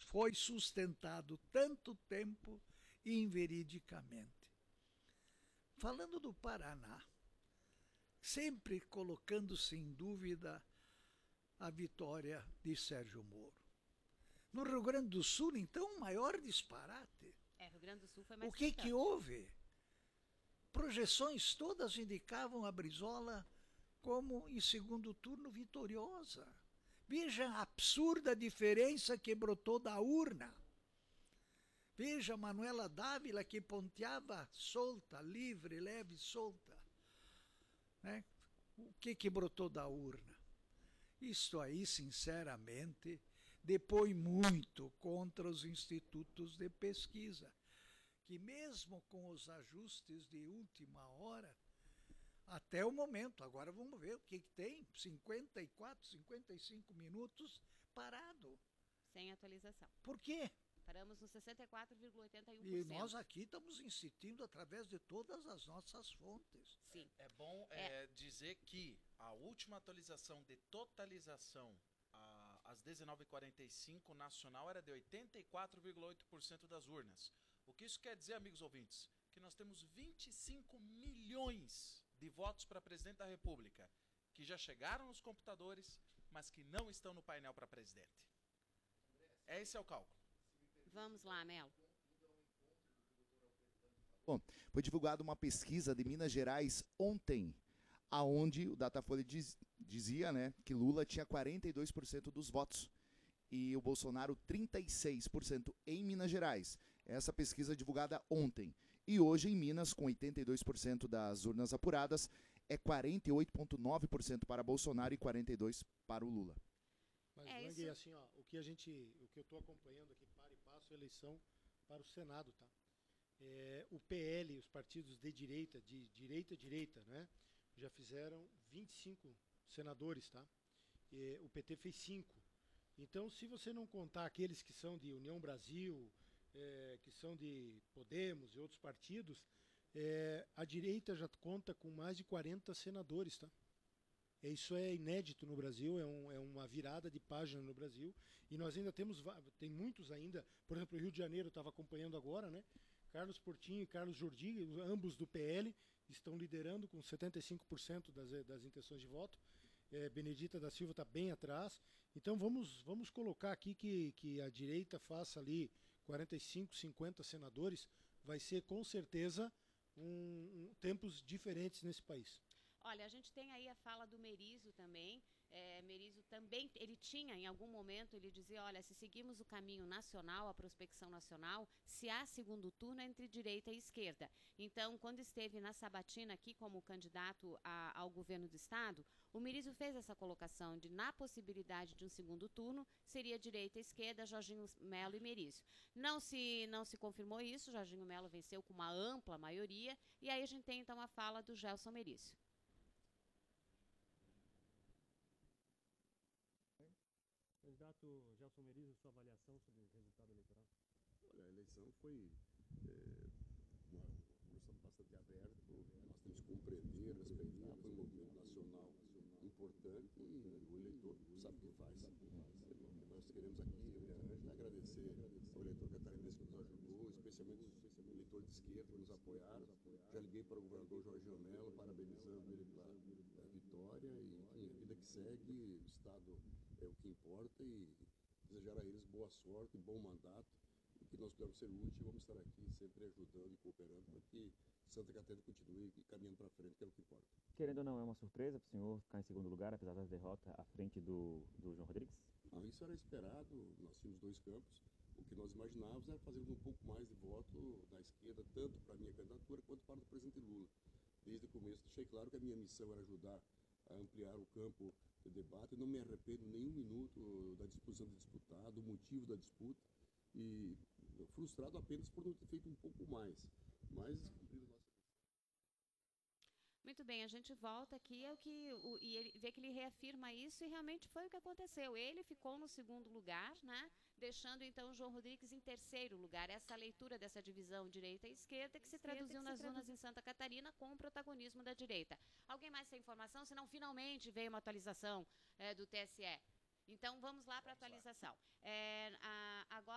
foi sustentado tanto tempo inveridicamente. Falando do Paraná, sempre colocando-se em dúvida a vitória de Sérgio Moro. No Rio Grande do Sul, então, o maior disparate. Rio Grande do Sul foi mais O que houve? Projeções todas indicavam a Brizola como, em segundo turno, vitoriosa. Veja a absurda diferença que brotou da urna. Veja a Manuela Dávila que ponteava solta, livre, leve, solta. Né? O que brotou da urna? Isto aí, sinceramente, depõe muito contra os institutos de pesquisa, que mesmo com os ajustes de última hora, até o momento, agora vamos ver o que tem, 54, 55 minutos parado. Sem atualização. Por quê? Paramos no 64,81%. E nós aqui estamos insistindo através de todas as nossas fontes. Sim. É bom dizer que a última atualização de totalização às 19h45 nacional era de 84,8% das urnas. O que isso quer dizer, amigos ouvintes? Que nós temos 25 milhões de votos para presidente da República, que já chegaram nos computadores, mas que não estão no painel para presidente. Esse é o cálculo. Vamos lá, Melo. Bom, foi divulgada uma pesquisa de Minas Gerais ontem, aonde o Datafolha dizia, né, que Lula tinha 42% dos votos e o Bolsonaro 36% em Minas Gerais. Essa pesquisa divulgada ontem. E hoje em Minas, com 82% das urnas apuradas, é 48,9% para Bolsonaro e 42% para o Lula. Mas, Wang, assim, ó, o que eu estou acompanhando aqui, para e passo, a eleição para o Senado, tá? O PL, os partidos de direita, né, já fizeram 25 senadores, tá? O PT fez 5. Então, se você não contar aqueles que são de União Brasil, que são de Podemos e outros partidos, a direita já conta com mais de 40 senadores, tá? Isso é inédito no Brasil, é uma virada de página no Brasil. E nós ainda tem muitos ainda, por exemplo, o Rio de Janeiro, eu estava acompanhando agora, né? Carlos Portinho e Carlos Jordi, ambos do PL, estão liderando com 75% das intenções de voto. Benedita da Silva está bem atrás. Então vamos colocar aqui que a direita faça ali 45, 50 senadores, vai ser com certeza tempos diferentes nesse país. Olha, a gente tem aí a fala do Merizzo também. Merizzo também, ele tinha, em algum momento, ele dizia, olha, se seguimos o caminho nacional, a prospecção nacional, se há segundo turno entre direita e esquerda. Então, quando esteve na sabatina aqui como candidato ao governo do estado, o Merizzo fez essa colocação de, na possibilidade de um segundo turno, seria direita e esquerda, Jorginho Melo e Merizzo. Não se confirmou isso, Jorginho Melo venceu com uma ampla maioria, e aí a gente tem então a fala do Gelson Merizzo. Candidato Gelson Merizzo, sua avaliação sobre o resultado eleitoral? Olha, a eleição foi uma conversa bastante aberta. Nós temos que compreender, respeitar. Foi um movimento nacional importante e o eleitor sabe o que faz. Nós queremos aqui, agradecer ao eleitor catarinense que nos ajudou, especialmente os eleitores de esquerda que nos apoiaram. Já liguei para o governador Jorginho Melo, parabenizando ele pela vitória. E, enfim, a vida que segue, o Estado é o que importa, e desejar a eles boa sorte, bom mandato, e que nós pudermos ser úteis. Vamos estar aqui sempre ajudando e cooperando para que Santa Catarina continue caminhando para frente, que é o que importa. Querendo ou não, é uma surpresa para o senhor ficar em segundo lugar, apesar da derrota, à frente do João Rodrigues? Não, isso era esperado. Nós tínhamos 2 campos. O que nós imaginávamos era fazer um pouco mais de voto na esquerda, tanto para a minha candidatura quanto para o presidente Lula. Desde o começo deixei claro que a minha missão era ajudar a ampliar o campo de debate. Não me arrependo nem um minuto da disposição de disputar, do motivo da disputa, e frustrado apenas por não ter feito um pouco mais, mas cumprido a nossa missão. Muito bem, a gente volta aqui e ele vê que ele reafirma isso, e realmente foi o que aconteceu. Ele ficou no segundo lugar, né, deixando então o João Rodrigues em terceiro lugar. Essa leitura dessa divisão direita e esquerda que se traduziu nas urnas em Santa Catarina com o protagonismo da direita. Alguém mais tem informação? Senão finalmente veio uma atualização do TSE. Então vamos lá para a atualização. Agora